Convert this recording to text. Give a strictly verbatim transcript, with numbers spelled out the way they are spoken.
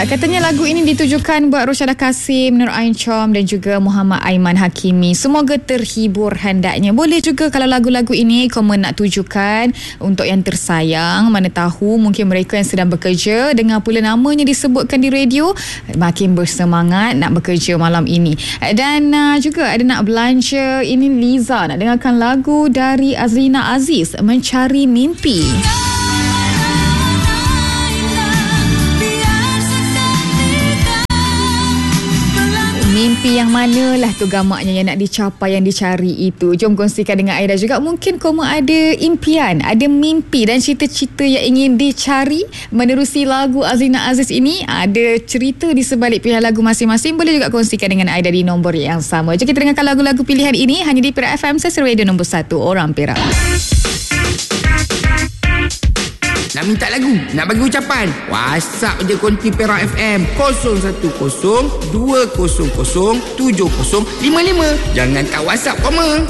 Uh, katanya lagu ini ditujukan buat Rosyada Kasim, Nur Ain Chom dan juga Muhammad Aiman Hakimi. Semoga terhibur hendaknya. Boleh juga kalau lagu-lagu ini komen nak tujukan untuk yang tersayang. Mana tahu mungkin mereka yang sedang bekerja, dengar pula namanya disebutkan di radio, makin bersemangat nak bekerja malam ini. Dan uh, juga ada nak belanja, ini Liza nak dengarkan lagu dari Azrina Aziz, Mencari Mimpi. Mimpi yang manalah tu gamaknya yang nak dicapai, yang dicari itu. Jom kongsikan dengan Aida juga. Mungkin kamu ada impian, ada mimpi dan cita-cita yang ingin dicari menerusi lagu Azrina Aziz ini. Ada cerita di sebalik pilihan lagu masing-masing. Boleh juga kongsikan dengan Aida di nombor yang sama. Jom kita dengarkan lagu-lagu pilihan ini hanya di Perak F M, Sesi Radio nombor satu Orang Perak. Nak minta lagu, nak bagi ucapan, WhatsApp je konti Perak F M kosong satu kosong dua kosong kosong tujuh kosong lima lima. Jangan tak WhatsApp koma.